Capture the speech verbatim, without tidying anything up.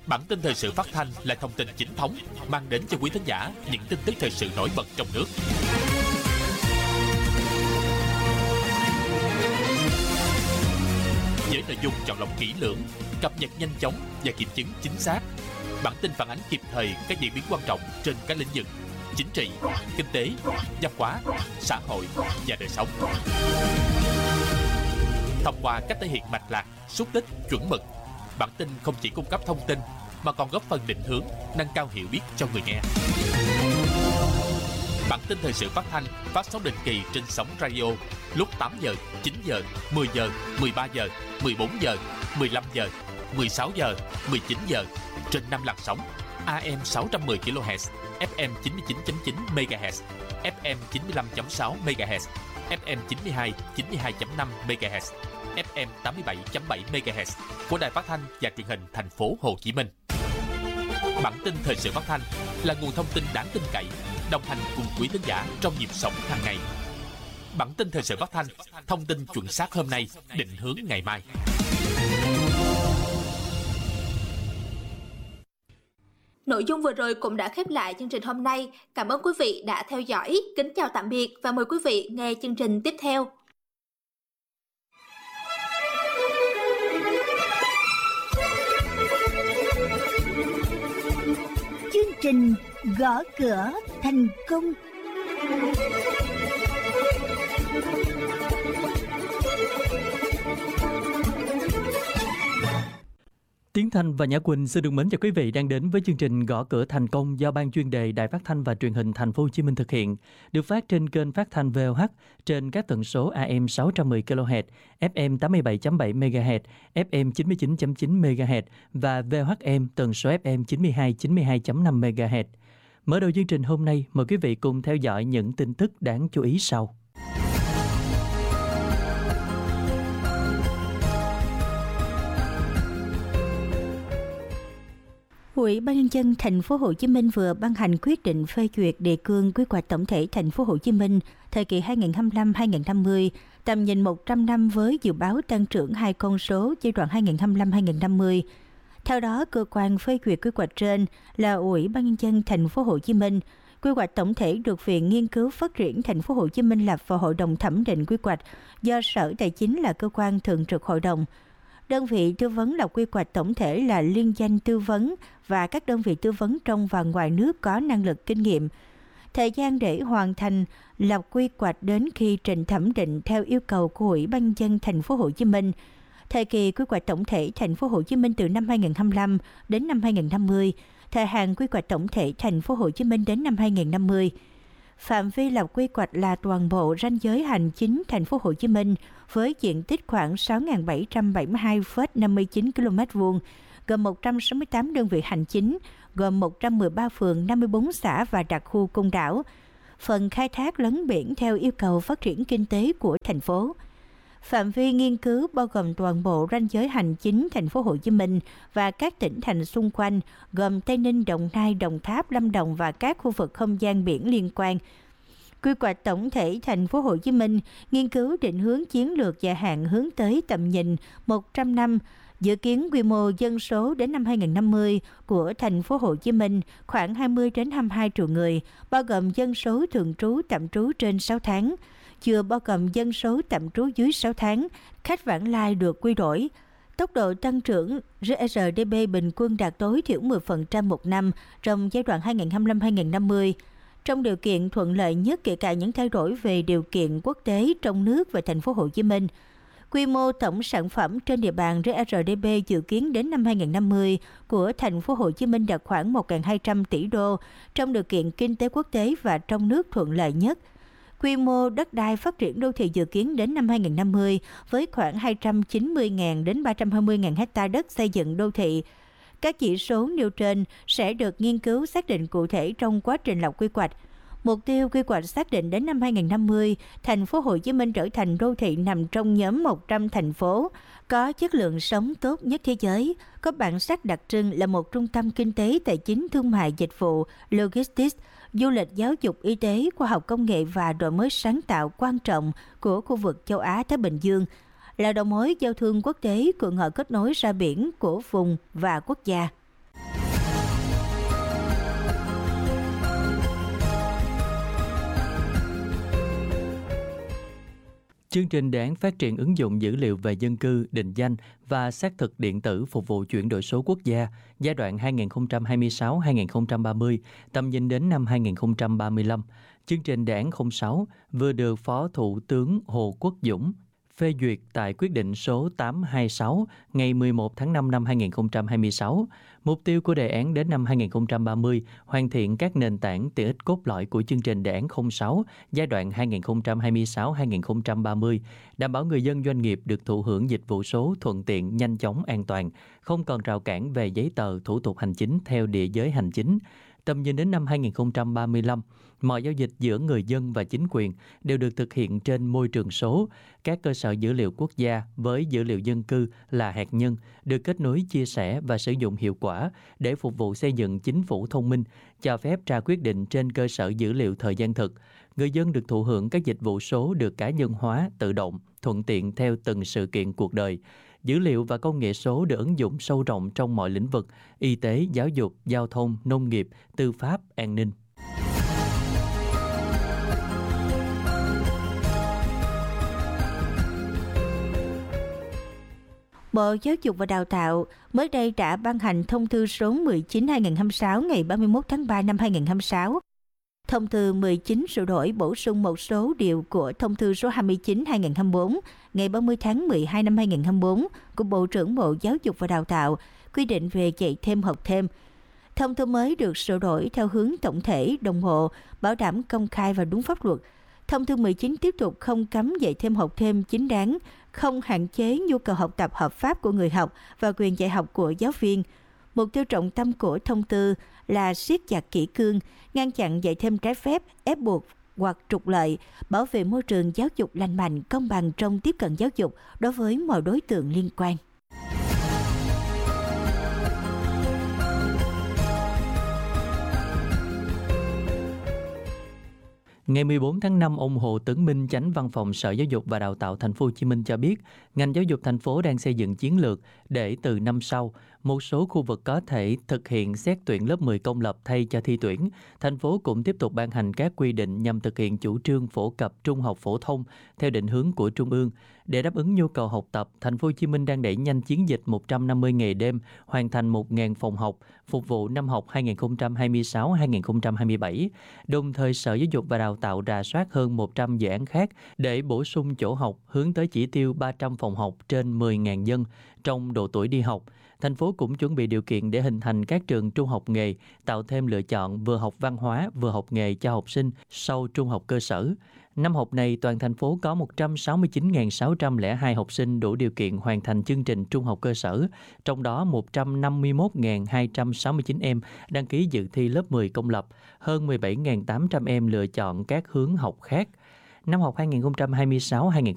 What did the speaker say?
Bản tin thời sự phát thanh là thông tin chính thống, mang đến cho quý thính giả những tin tức thời sự nổi bật trong nước. Với nội dung chọn lọc kỹ lưỡng, cập nhật nhanh chóng và kiểm chứng chính xác. Bản tin phản ánh kịp thời các diễn biến quan trọng trên các lĩnh vực chính trị, kinh tế, văn hóa, xã hội và đời sống. Thông qua cách thể hiện mạch lạc, xúc tích, chuẩn mực, bản tin không chỉ cung cấp thông tin mà còn góp phần định hướng, nâng cao hiểu biết cho người nghe. Bản tin thời sự phát thanh phát sóng định kỳ trên sóng radio lúc tám giờ, chín giờ, mười giờ, mười ba giờ, mười bốn giờ, mười lăm giờ, mười sáu giờ, mười chín giờ trên năm làn sóng a em sáu trăm mười ki lô héc, ép em chín mươi chín chấm chín mê ga héc, ép em chín mươi lăm chấm sáu mê ga héc, ép em chín mươi hai, chín mươi hai chấm năm mê ga héc, ép em tám mươi bảy chấm bảy mê ga héc của Đài Phát thanh và Truyền hình Thành phố Hồ Chí Minh. Bản tin thời sự phát thanh là nguồn thông tin đáng tin cậy, đồng hành cùng quý thính giả trong nhịp sống hàng ngày. Bản tin thời sự phát thanh, thông tin chuẩn xác hôm nay, định hướng ngày mai. Nội dung vừa rồi cũng đã khép lại chương trình hôm nay. Cảm ơn quý vị đã theo dõi. Kính chào tạm biệt và mời quý vị nghe chương trình tiếp theo. Chương trình gõ cửa thành công. Tiến Thanh và Nhã Quỳnh xin được mến chào quý vị đang đến với chương trình Gõ cửa thành công do Ban chuyên đề Đài Phát thanh và Truyền hình Thành phố Hồ Chí Minh thực hiện, được phát trên kênh phát thanh vê o hát trên các tần số a em sáu trăm mười ki lô héc, ép em tám mươi bảy chấm bảy mê ga héc, ép em chín mươi chín chấm chín mê ga héc và vê o hát em tần số ép em chín mươi hai, chín mươi hai chấm năm mê ga héc. Mở đầu chương trình hôm nay, mời quý vị cùng theo dõi những tin tức đáng chú ý sau. Ủy ban nhân dân thành phố Hồ Chí Minh vừa ban hành quyết định phê duyệt đề cương quy hoạch tổng thể thành phố Hồ Chí Minh thời kỳ hai nghìn không trăm hai mươi lăm đến hai nghìn không trăm năm mươi, tầm nhìn một trăm năm với dự báo tăng trưởng hai con số giai đoạn hai nghìn không trăm hai mươi lăm đến hai nghìn không trăm năm mươi. Theo đó, cơ quan phê duyệt quy hoạch trên là Ủy ban nhân dân thành phố Hồ Chí Minh. Quy hoạch tổng thể được Viện Nghiên cứu Phát triển thành phố Hồ Chí Minh lập vào Hội đồng thẩm định quy hoạch do Sở Tài chính là cơ quan thường trực hội đồng. Đơn vị tư vấn lập quy hoạch tổng thể là liên danh tư vấn và các đơn vị tư vấn trong và ngoài nước có năng lực kinh nghiệm. Thời gian để hoàn thành lập quy hoạch đến khi trình thẩm định theo yêu cầu của Ủy ban nhân dân thành phố Hồ Chí Minh. Thời kỳ quy hoạch tổng thể thành phố Hồ Chí Minh từ năm hai nghìn không trăm hai mươi lăm đến năm hai nghìn không trăm năm mươi, thời hạn quy hoạch tổng thể thành phố Hồ Chí Minh đến năm hai nghìn không trăm năm mươi. Phạm vi lập quy hoạch là toàn bộ ranh giới hành chính thành phố Hồ Chí Minh với diện tích khoảng sáu nghìn bảy trăm bảy mươi hai phẩy năm mươi chín ki lô mét vuông, gồm một trăm sáu mươi tám đơn vị hành chính, gồm một trăm mười ba phường, năm mươi bốn xã và đặc khu côn đảo. Phần khai thác lấn biển theo yêu cầu phát triển kinh tế của thành phố. Phạm vi nghiên cứu bao gồm toàn bộ ranh giới hành chính thành phố Hồ Chí Minh và các tỉnh thành xung quanh, gồm Tây Ninh, Đồng Nai, Đồng Tháp, Lâm Đồng và các khu vực không gian biển liên quan. Quy hoạch tổng thể thành phố Hồ Chí Minh nghiên cứu định hướng chiến lược dài hạn hướng tới tầm nhìn một trăm năm, dự kiến quy mô dân số đến năm hai nghìn không trăm năm mươi của thành phố Hồ Chí Minh khoảng hai mươi đến hai mươi hai triệu người, bao gồm dân số thường trú tạm trú trên sáu tháng, chưa bao gồm dân số tạm trú dưới sáu tháng, khách vãng lai được quy đổi. Tốc độ tăng trưởng rờ đê pê bình quân đạt tối thiểu mười phần trăm một năm trong giai đoạn hai nghìn không trăm hai mươi lăm đến hai nghìn không trăm năm mươi. Trong điều kiện thuận lợi nhất kể cả những thay đổi về điều kiện quốc tế trong nước và thành phố Hồ Chí Minh. Quy mô tổng sản phẩm trên địa bàn rờ đê pê dự kiến đến năm hai nghìn không trăm năm mươi của thành phố Hồ Chí Minh đạt khoảng một nghìn hai trăm tỷ đô trong điều kiện kinh tế quốc tế và trong nước thuận lợi nhất. Quy mô đất đai phát triển đô thị dự kiến đến năm hai nghìn không trăm năm mươi với khoảng hai trăm chín mươi nghìn đến ba trăm hai mươi nghìn hectare đất xây dựng đô thị. Các chỉ số nêu trên sẽ được nghiên cứu xác định cụ thể trong quá trình lập quy hoạch. Mục tiêu quy hoạch xác định đến năm hai nghìn không trăm năm mươi, thành phố Hồ Chí Minh trở thành đô thị nằm trong nhóm một trăm thành phố có chất lượng sống tốt nhất thế giới, có bản sắc đặc trưng là một trung tâm kinh tế, tài chính, thương mại, dịch vụ, logistics, du lịch, giáo dục, y tế, khoa học công nghệ và đổi mới sáng tạo quan trọng của khu vực châu Á-Thái Bình Dương, là đầu mối giao thương quốc tế, cửa ngõ kết nối ra biển của vùng và quốc gia. Chương trình đề án phát triển ứng dụng dữ liệu về dân cư, định danh và xác thực điện tử phục vụ chuyển đổi số quốc gia giai đoạn hai nghìn không trăm hai mươi sáu đến hai nghìn không trăm ba mươi, tầm nhìn đến năm hai nghìn không trăm ba mươi lăm. Chương trình đề án không sáu vừa được Phó Thủ tướng Hồ Quốc Dũng phê duyệt tại quyết định số tám trăm hai mươi sáu ngày mười một tháng năm năm hai nghìn không trăm hai mươi sáu. Mục tiêu của đề án đến năm hai nghìn không trăm ba mươi hoàn thiện các nền tảng tiện ích cốt lõi của chương trình đề án không sáu giai đoạn hai nghìn không trăm hai mươi sáu đến hai nghìn không trăm ba mươi, đảm bảo người dân doanh nghiệp được thụ hưởng dịch vụ số thuận tiện, nhanh chóng, an toàn, không còn rào cản về giấy tờ, thủ tục hành chính theo địa giới hành chính. Tầm nhìn đến năm hai nghìn không trăm ba mươi lăm, mọi giao dịch giữa người dân và chính quyền đều được thực hiện trên môi trường số. Các cơ sở dữ liệu quốc gia với dữ liệu dân cư là hạt nhân được kết nối, chia sẻ và sử dụng hiệu quả để phục vụ xây dựng chính phủ thông minh, cho phép ra quyết định trên cơ sở dữ liệu thời gian thực. Người dân được thụ hưởng các dịch vụ số được cá nhân hóa, tự động, thuận tiện theo từng sự kiện cuộc đời. Dữ liệu và công nghệ số được ứng dụng sâu rộng trong mọi lĩnh vực: y tế, giáo dục, giao thông, nông nghiệp, tư pháp, an ninh. Bộ Giáo dục và Đào tạo mới đây đã ban hành thông tư số mười chín trên hai nghìn không trăm hai mươi sáu ngày ba mươi mốt tháng ba năm hai nghìn không trăm hai mươi sáu. Thông tư mười chín sửa đổi bổ sung một số điều của thông tư số hai mươi chín trên hai nghìn không trăm hai mươi bốn ngày ba mươi tháng mười hai năm hai nghìn không trăm hai mươi bốn của Bộ trưởng Bộ Giáo dục và Đào tạo quy định về dạy thêm học thêm. Thông tư mới được sửa đổi theo hướng tổng thể, đồng bộ, bảo đảm công khai và đúng pháp luật. Thông tư mười chín tiếp tục không cấm dạy thêm học thêm chính đáng, không hạn chế nhu cầu học tập hợp pháp của người học và quyền dạy học của giáo viên. Mục tiêu trọng tâm của thông tư là siết chặt kỷ cương, ngăn chặn dạy thêm trái phép, ép buộc hoặc trục lợi, bảo vệ môi trường giáo dục lành mạnh, công bằng trong tiếp cận giáo dục đối với mọi đối tượng liên quan. Ngày mười bốn tháng năm, ông Hồ Tấn Minh, Chánh Văn phòng Sở Giáo dục và Đào tạo Thành phố Hồ Chí Minh cho biết, ngành giáo dục thành phố đang xây dựng chiến lược để từ năm sau, một số khu vực có thể thực hiện xét tuyển lớp mười công lập thay cho thi tuyển. Thành phố cũng tiếp tục ban hành các quy định nhằm thực hiện chủ trương phổ cập trung học phổ thông theo định hướng của Trung ương. Để đáp ứng nhu cầu học tập, Thành phố Hồ Chí Minh đang đẩy nhanh chiến dịch một trăm năm mươi ngày đêm, hoàn thành một nghìn phòng học, phục vụ năm học hai nghìn không trăm hai mươi sáu hai nghìn không trăm hai mươi bảy. Đồng thời, Sở Giáo dục và Đào tạo rà soát hơn một trăm dự án khác để bổ sung chỗ học, hướng tới chỉ tiêu ba trăm phòng học trên mười nghìn dân trong độ tuổi đi học. Thành phố cũng chuẩn bị điều kiện để hình thành các trường trung học nghề, tạo thêm lựa chọn vừa học văn hóa vừa học nghề cho học sinh sau trung học cơ sở. Năm học này, toàn thành phố có một trăm sáu mươi chín nghìn sáu trăm lẻ hai học sinh đủ điều kiện hoàn thành chương trình trung học cơ sở, trong đó một trăm năm mươi mốt nghìn hai trăm sáu mươi chín em đăng ký dự thi lớp mười công lập, hơn mười bảy nghìn tám trăm em lựa chọn các hướng học khác. Năm học hai nghìn không trăm hai mươi sáu hai nghìn